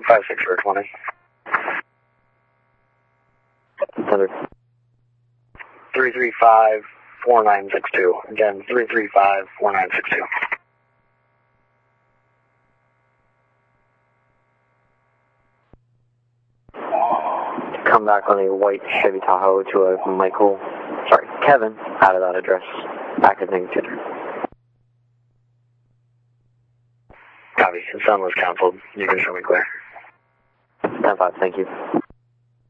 56 for 20. Thunder. 335-4962. Again, 335-4962. Come back on a white Chevy Tahoe to a Kevin, out of that address. Active negative. Copy. His son was canceled. You can show me clear. 10-5, thank you.